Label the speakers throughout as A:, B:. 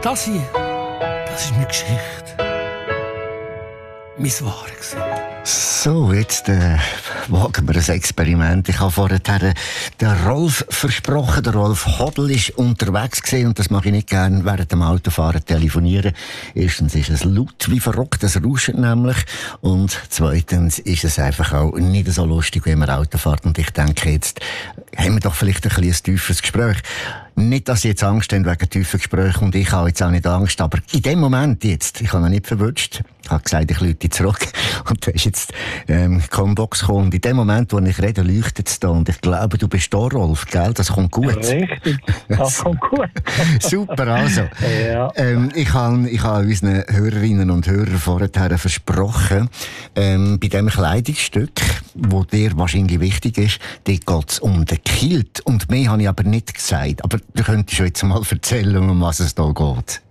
A: Das hier, das ist meine Geschichte. Mein Wahres.
B: So, jetzt wagen wir ein Experiment. Ich habe vorher den Rolf versprochen. Der Rolf Hodl ist unterwegs gewesen, und das mache ich nicht gerne während dem Autofahren telefonieren. Erstens ist es laut wie verrückt, das rauscht nämlich. Und zweitens ist es einfach auch nicht so lustig, wenn man Auto fährt. Und ich denke, jetzt haben wir doch vielleicht ein bisschen ein tiefes Gespräch. Nicht, dass Sie jetzt Angst haben wegen tiefen Gesprächen, und ich habe jetzt auch nicht Angst, aber in dem Moment jetzt, ich habe noch nicht verwünscht, ich habe gesagt, ich lüte zurück, und da ist jetzt Combox gekommen, und in dem Moment, wo ich rede, leuchtet es da, und ich glaube, du bist da, Rolf, gell? Das kommt gut.
C: Richtig, das kommt gut.
B: Super, also.
C: Ja.
B: Ich habe unseren Hörerinnen und Hörern vorher versprochen, bei diesem Kleidungsstück, das dir wahrscheinlich wichtig ist, dort geht es um den Kilt, und mehr habe ich aber nicht gesagt. Aber du könntest schon jetzt mal erzählen, um was es da geht.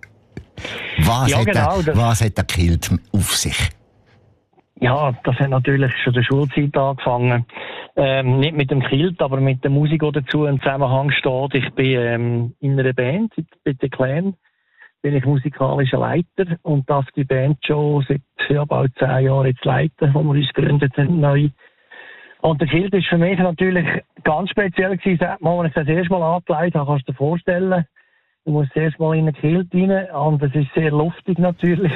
B: Was hat der Kilt auf sich?
C: Ja, das hat natürlich schon in der Schulzeit angefangen. Nicht mit dem Kilt, aber mit der Musik, die dazu im Zusammenhang steht. Ich bin in einer Band, bei The Clan, bin ich musikalischer Leiter, und darf die Band schon seit bald 10 Jahren jetzt leiten, wo wir uns gegründet haben, neu. Und der Kilt ist für mich natürlich ganz speziell gewesen, als ich das erste Mal angelegt habe, kannst du dir vorstellen. Du musst erst mal in den Kilt rein, und es ist sehr luftig natürlich.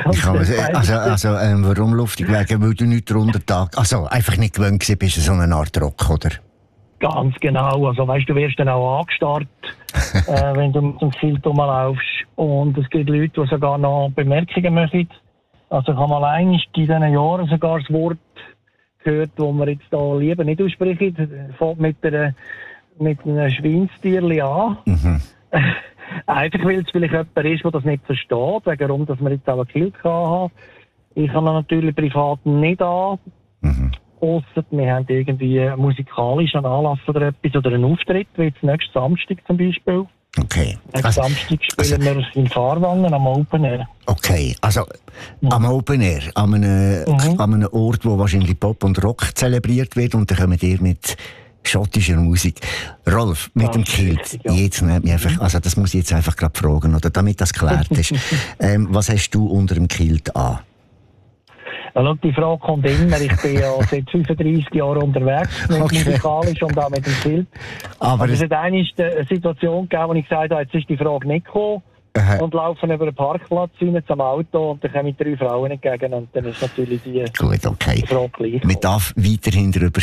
B: Warum luftig? Weil du nicht drunter einfach nicht gewöhnt gewesen bist, so eine Art Rock, oder?
C: Ganz genau. Also weißt du, wirst dann auch angestarrt, wenn du mit dem Kilt rumlaufst. Und es gibt Leute, die sogar noch Bemerkungen machen. Also ich habe mal in diesen Jahren sogar das Wort gehört, wo wir jetzt da lieber nicht aussprechen, fängt mit einem Schweinstierli an. Mhm. Einfach weil es vielleicht jemand ist, der das nicht versteht, warum dass wir jetzt auch ein Kilt haben. Ich habe natürlich privat nicht an. Mhm. Ausser wir haben irgendwie musikalisch einen Anlass oder etwas oder einen Auftritt, wie jetzt nächsten Samstag zum Beispiel.
B: Okay.
C: Nächsten Samstag spielen wir in Fahrwangen am Open Air.
B: Okay, also am Open Air, an einem Ort, wo wahrscheinlich Pop und Rock zelebriert wird, und dann kommen ihr mit schottischer Musik. Rolf, mit dem Kilt, jetzt nennt mich einfach, also das muss ich jetzt einfach gerade fragen, oder damit das geklärt ist. Was hast du unter dem Kilt an?
C: Ja, die Frage kommt immer. Ich bin ja seit 35 Jahren unterwegs, musikalisch und auch mit dem Kilt. Aber es hat eine Situation gegeben, wo ich gesagt habe, jetzt ist die Frage nicht gekommen. Und laufen über den Parkplatz rein zum Auto, und dann kommen 3 Frauen entgegen, und dann ist natürlich die Frage gleich.
B: Man darf weiterhin darüber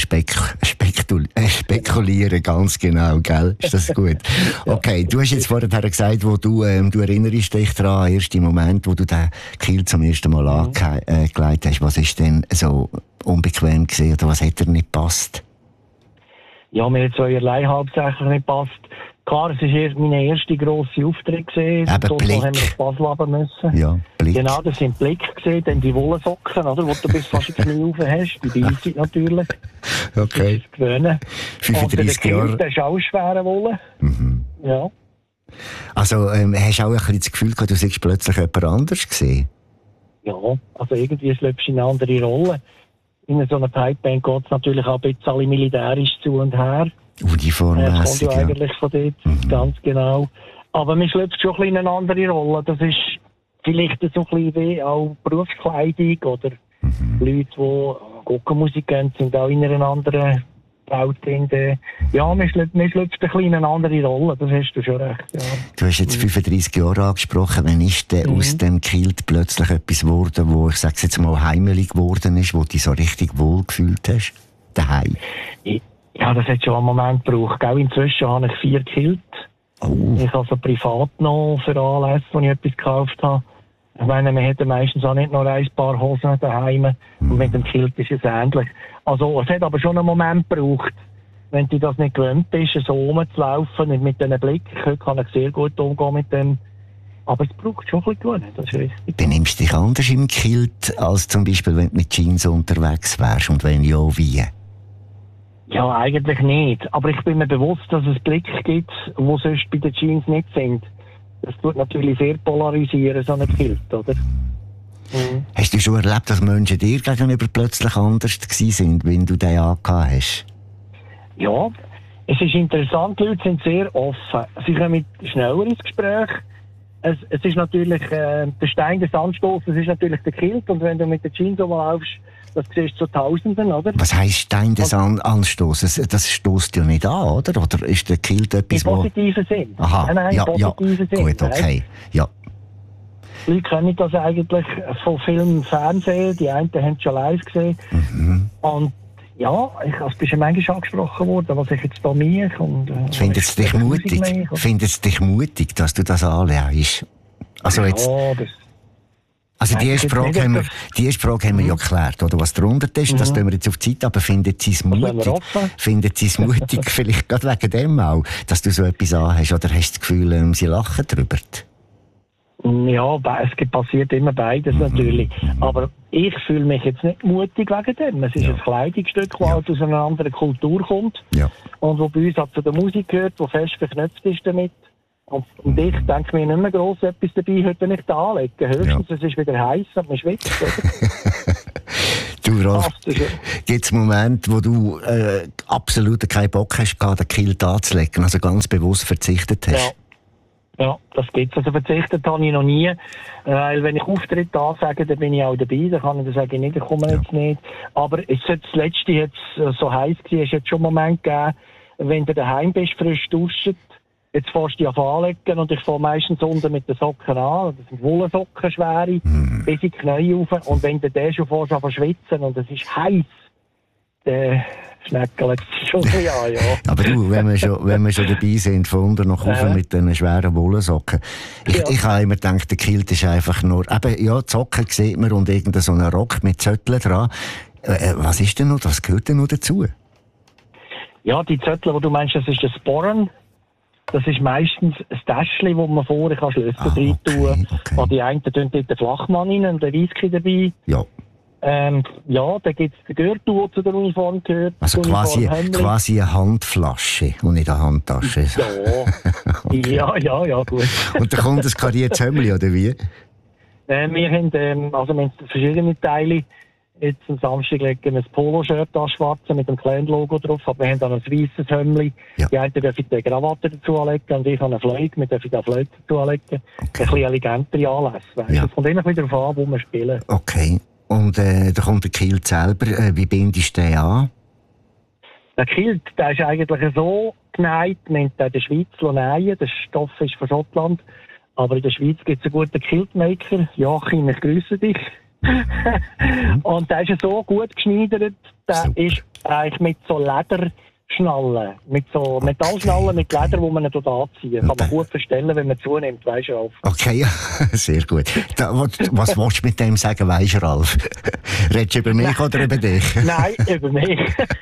B: spekulieren, ganz genau, gell? Ist das gut? Okay, du hast jetzt vorher gesagt, wo du erinnerst dich daran, den ersten Moment, wo du den Kilt zum ersten Mal angelegt hast. Was ist denn so unbequem gewesen, oder was hat dir nicht gepasst?
C: Ja, mir hat zweierlei hauptsächlich nicht gepasst. Klar, es war mein erster grosser Auftritt gewesen. So haben wir auf Basel runter müssen. Ja, Blick. Genau, das sind Blick gesehen, dann die Wollsocken, oder, wo du bis fast ins Knie rauf hast. Die Beizeit natürlich.
B: Okay.
C: Das ist gewöhnen.
B: 35 Jahre.
C: Das ist auch schwere Wolle. Mhm. Ja.
B: Also, hast du auch ein bisschen das Gefühl gehabt, du seist plötzlich jemand anders gesehen?
C: Ja, also irgendwie schlüpfst du in eine andere Rolle. In so einer Pipeband geht es natürlich auch ein bisschen militärisch zu und her.
B: Uniformmässig,
C: das kommt ja eigentlich von dort, ganz genau. Aber man schlüpft schon ein bisschen in eine andere Rolle. Das ist vielleicht so ein bisschen wie auch Berufskleidung, oder Leute, die Gockenmusik gehen, sind auch in einer anderen Welt drin. Ja, man schlüpft ein bisschen in eine andere Rolle, das hast du schon recht. Ja.
B: Du hast jetzt 35 Jahre angesprochen. Wann ist denn aus dem Kilt plötzlich etwas geworden, wo, ich sage jetzt mal, heimelig geworden ist, wo du dich so richtig wohl gefühlt hast? Daheim?
C: Ja, das hat schon einen Moment gebraucht. Auch inzwischen habe ich 4 Kilt. Oh. Ich habe also privat noch für Anlässe, wo ich etwas gekauft habe. Ich meine, man hat meistens auch nicht noch ein paar Hosen daheim. Und mit dem Kilt ist es ähnlich. Also, es hat aber schon einen Moment gebraucht. Wenn du das nicht gewöhnt bist, so rumzulaufen, nicht mit diesen Blick. Heute kann ich sehr gut umgehen mit dem. Aber es braucht schon ein bisschen, das ist richtig.
B: Benimmst du dich anders im Kilt, als zum Beispiel, wenn du mit Jeans unterwegs wärst? Und wenn ja, wie?
C: Ja, eigentlich nicht. Aber ich bin mir bewusst, dass es Blick gibt, die sonst bei den Jeans nicht sind. Das tut natürlich sehr polarisieren, so ein Kilt, oder? Mhm.
B: Hast du schon erlebt, dass Menschen dir gegenüber plötzlich anders waren, wenn du den angehabt hast?
C: Ja, es ist interessant, die Leute sind sehr offen. Sie kommen schneller ins Gespräch. es ist natürlich der Stein des Anstoßes ist natürlich der Kilt, und wenn du mit der Jeans rumlaufst, das siehst du zu Tausenden, oder?
B: Was heisst Stein des Anstoßes? Das stößt ja nicht an, oder? Oder ist der Kilt etwas,
C: im positiven Sinn.
B: Aha,
C: Nein,
B: ja,
C: positiven Sinn.
B: gut, okay, ja.
C: Die Leute kennen das eigentlich von Film und Fernsehen, die einen haben es schon live gesehen. Und ja, es bist ja manchmal angesprochen worden, was ich jetzt da mache.
B: Findet es dich mutig, dass du das anlegst? Also jetzt... Also die erste Frage haben wir ja geklärt, oder? Was darunter ist, das tun wir jetzt auf die Zeit, aber findet sie es mutig? Findet sie es mutig, vielleicht gerade wegen dem auch, dass du so etwas anhast, oder hast du das Gefühl, sie lachen drüber?
C: Ja, es passiert immer beides natürlich. Aber ich fühle mich jetzt nicht mutig wegen dem. Es ist ein Kleidungsstück, das aus einer anderen Kultur kommt und wo bei uns auch zu der Musik gehört, wo fest verknüpft ist damit. Und ich denke mir nicht mehr gross etwas dabei, heute nicht anlegen. Höchstens, es ist wieder heiß und man schwitzt.
B: Du, Rolf, gibt es Momente, wo du absolut keinen Bock hast, den Kilt anzulegen, also ganz bewusst verzichtet hast?
C: Ja, das gibt's. Also verzichtet habe ich noch nie. Weil wenn ich Auftritte ansage, dann bin ich auch dabei. Dann kann ich dann sagen, ich komme jetzt nicht. Aber es ist jetzt das Letzte jetzt so heiß gewesen, es jetzt schon einen Moment gegeben, wenn du daheim bist, frisch duschen, jetzt fährst du dich anlegen und ich fahre meistens unten mit den Socken an. Das sind Wollsocken, schwere, bis in die Knie rauf. Und wenn du den schon fährst an schwitzen und es ist heiß, dann schneckelt es schon an, ja.
B: Aber du, wenn wir schon dabei sind, von unten nach oben mit den schweren Wollsocken. Ich habe immer gedacht, der Kilt ist einfach nur, eben, ja, die Socken sieht man und irgendein so einen Rock mit Zötteln dran. Was ist denn noch, was gehört denn noch dazu?
C: Ja, die Zöttel, die du meinst, das ist das Sporren. Das ist meistens ein Täschchen, wo man vorne Schlösser rein tun kann. Okay. Die einen tun dort den Flachmann rein und den Whisky dabei. Ja. Ja, da gibt es den Gürtel, der zu der Uniform gehört.
B: Also quasi eine Handflasche und nicht eine Handtasche.
C: Ja, okay. ja, gut.
B: Und da kommt das kariertes Hemdli, oder wie?
C: Wir haben verschiedene Teile. Jetzt am Samstag legen wir ein Poloshirt an, schwarze, mit dem Clan-Logo drauf. Aber wir haben dann ein weisses Hemdli. Ja. Die einen dürfen die Krawatte dazu anlegen und ich habe eine Flöge. Wir dürfen die Flöge dazu anlegen. Okay. Ein bisschen elegantere Anlässe. Ja. Es kommt immer wieder darauf an, wo wir spielen. Okay.
B: Und da kommt der Kilt selber. Wie bindest du den an?
C: Der Kilt, der ist eigentlich so genäht, man nennt den in der Schweiz nähen. Der Stoff ist von Schottland. Aber in der Schweiz gibt es einen guten Kiltmaker. Joachim, ich grüße dich. Und der ist ja so gut geschneidert, der ist eigentlich mit so Lederschnallen, mit so Metallschnallen mit Leder, die man nicht anziehen kann. Man gut verstellen, wenn man zunimmt, weisst du, Ralf.
B: Okay, sehr gut. Was willst du mit dem sagen, weisst du, Ralf? Redest du über mich oder über dich?
C: Nein, über mich.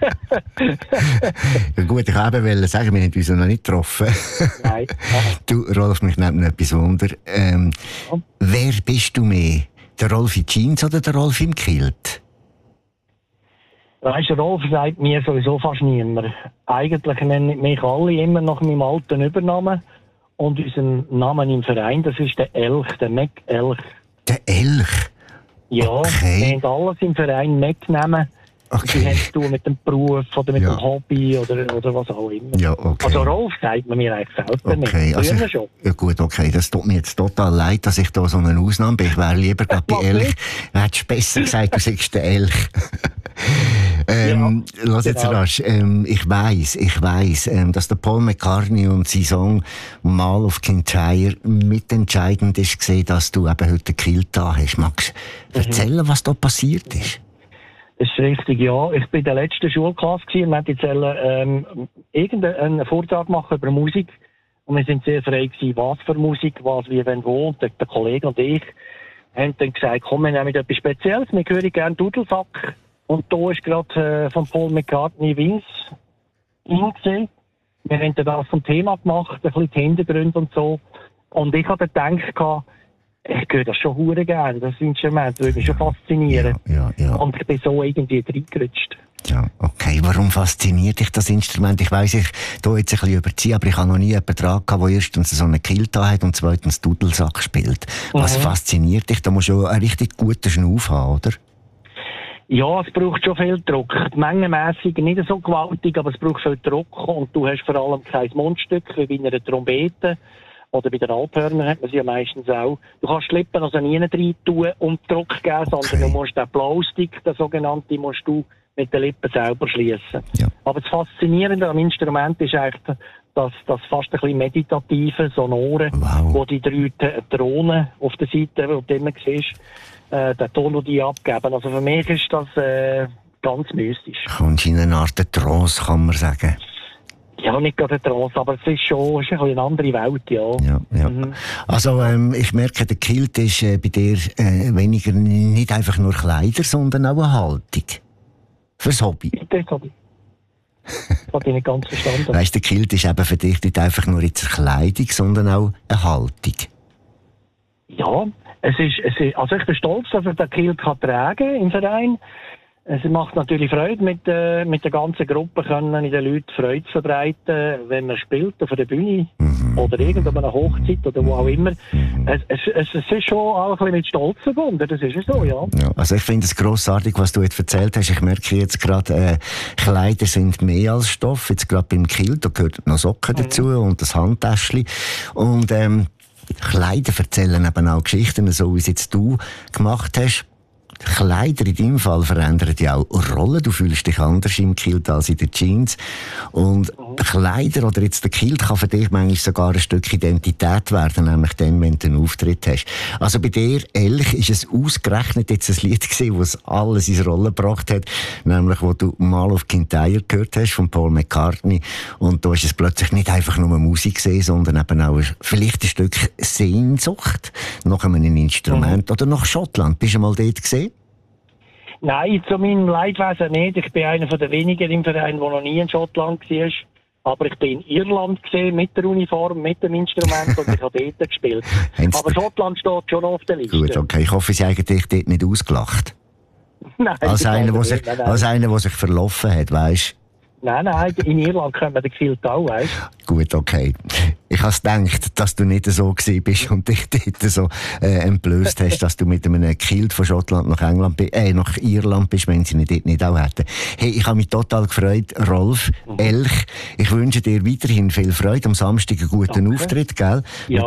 B: Ja, gut, ich wollte eben sagen, wir haben uns noch nicht getroffen. Nein. Du, Rolf, mich nimmt noch etwas Wunder. Wer bist du mehr? Der Rolf in Jeans oder der Rolf im Kilt?
C: Weißt du, Rolf sagt mir sowieso fast niemand. Eigentlich nennen mich alle immer nach meinem alten Übernamen und unseren Namen im Verein, das ist der Elch, der Mac Elch.
B: Der Elch?
C: Ja, okay. Wir haben alles im Verein Mac genommen. Okay. Die haben zu tun mit dem Beruf oder mit dem Hobby oder was auch immer. Ja, okay. Also Rolf sagt man mir eigentlich selten nicht. Also schon.
B: Ja gut, okay. Das tut mir jetzt total leid, dass ich da so eine Ausnahme bin. Ich wäre lieber gerade bei Elch. Hättest du besser gesagt, du sagst der Elch. Lass jetzt rasch. Ich weiss, dass der Paul McCartney und sein Song «Mal auf Kintyre» mitentscheidend ist gesehen, dass du eben heute den Kilt da hast. Magst du erzählen, was da passiert ist?
C: Das ist richtig, ja. Ich war in der letzten Schulklasse und wir wollten irgendeinen Vortrag machen über Musik. Und wir sind sehr frei gewesen, was für Musik, was, wie, wenn, wo. Und der Kollege und ich haben dann gesagt, komm, wir nehmen etwas Spezielles, wir hören gerne Dudelsack. Und da ist gerade von Paul McCartney Wings gesehen. Wir haben dann das zum Thema gemacht, ein bisschen die Hintergründe und so. Und ich hatte gedacht, ich höre das schon hure gerne, das Instrument würde mich schon faszinieren. Ja. Und ich bin so irgendwie reingerutscht.
B: Ja, okay. Warum fasziniert dich das Instrument? Ich weiss, ich tue jetzt ein bisschen überziehen, aber ich habe noch nie jemanden dran gehabt, der erstens so einen Kilt hat und zweitens Dudelsack spielt. Was fasziniert dich? Da musst du einen richtig guten Schnuff haben, oder?
C: Ja, es braucht schon viel Druck. Mengenmässig nicht so gewaltig, aber es braucht viel Druck und du hast vor allem kein Mundstück wie bei einer Trompete. Oder bei den Alphörnern hat man sie ja meistens auch. Du kannst die Lippen also nie rein tun und Druck geben, sondern du musst den Blowstick, den sogenannten, musst du mit den Lippen selber schließen. Ja. Aber das Faszinierende am Instrument ist eigentlich das fast ein bisschen meditative, sonore, wo die 3 Drohnen auf der Seite, wo du immer siehst, den Ton, den die abgeben. Also für mich ist das ganz mystisch.
B: Kommst in eine Art Trance, kann man sagen.
C: Ja, nicht gerade eine Trance, aber es ist schon eine andere Welt, ja.
B: Mhm. Also ich merke, der Kilt ist bei dir weniger nicht einfach nur Kleider, sondern auch eine Haltung. Fürs Hobby.
C: Das habe ich nicht ganz verstanden.
B: Weißt, der Kilt ist eben für dich nicht einfach nur jetzt eine Kleidung, sondern auch eine Haltung.
C: Ja, also ich bin stolz, dass ich den Kilt tragen im Verein. Es macht natürlich Freude, mit der ganzen Gruppe können in den Leuten Freude verbreiten, wenn man spielt auf der Bühne oder irgendwo an einer Hochzeit oder wo auch immer. Es ist schon auch ein bisschen mit Stolz verbunden, das ist so, ja.
B: Also ich finde es grossartig, was du jetzt erzählt hast. Ich merke jetzt gerade, Kleider sind mehr als Stoff. Jetzt gerade beim Kilt, da gehört noch Socken dazu und das Handtäschchen. Und Kleider erzählen eben auch Geschichten, so wie es jetzt du gemacht hast. Kleider in deinem Fall verändern ja auch Rollen. Du fühlst dich anders im Kilt als in den Jeans. Und Kleider oder jetzt der Kilt kann für dich manchmal sogar ein Stück Identität werden, nämlich dann, wenn du einen Auftritt hast. Also bei dir, Elch, ist es ausgerechnet jetzt ein Lied gewesen, das alles in Rolle gebracht hat, nämlich wo du mal auf Kintyre gehört hast von Paul McCartney und da ist es plötzlich nicht einfach nur Musik gesehen, sondern eben auch vielleicht ein Stück Sehnsucht nach einem Instrument oder nach Schottland. Bist du mal dort gesehen?
C: Nein, zu meinem Leidwesen nicht. Ich bin einer der wenigen im Verein, der noch nie in Schottland war. Aber ich bin in Irland gesehen, mit der Uniform, mit dem Instrument und ich habe dort gespielt. Aber Schottland steht schon auf der Liste.
B: Gut, okay. Ich hoffe, Sie haben dich dort nicht ausgelacht.
C: Nein.
B: Als einer, der sich verlaufen hat, weisst du?
C: Nein, in Irland können wir den Kilt auch, weißt
B: du? Gut, okay. Ich habe gedacht, dass du nicht so gewesen bist und dich dort so entblößt hast, dass du mit einem Kilt von Schottland nach nach Irland bist, wenn sie ihn dort nicht auch hätten. Hey, ich habe mich total gefreut, Rolf Elch. Ich wünsche dir weiterhin viel Freude. Am Samstag einen guten Auftritt, gell? Ja,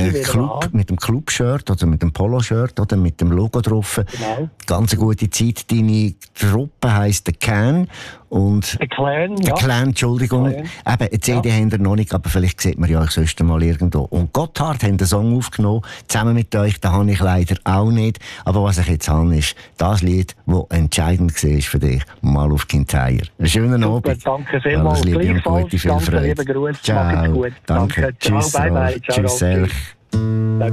B: mit dem Club-Shirt oder mit dem Polo-Shirt oder mit dem Logo drauf. Genau. Ganz eine gute Zeit. Deine Truppe heisst The Can. Und
C: The Clan,
B: ja. Clan, Entschuldigung. Eben, eine CD haben wir noch nicht, aber vielleicht sieht man ja euch sonst mal irgendwo. Und Gotthard haben einen Song aufgenommen, zusammen mit euch. Den habe ich leider auch nicht. Aber was ich jetzt habe, ist das Lied, das entscheidend war für dich. Mal auf Kintyre. Einen schönen Abend.
C: Danke vielmals.
B: Alles Liebe und gute, viel Freude.
C: Liebe Grüße.
B: Ciao.
C: Gut.
B: Danke.
C: Ciao.
B: Tschüss,
C: bye. Ciao,
B: Tschüss, Elch.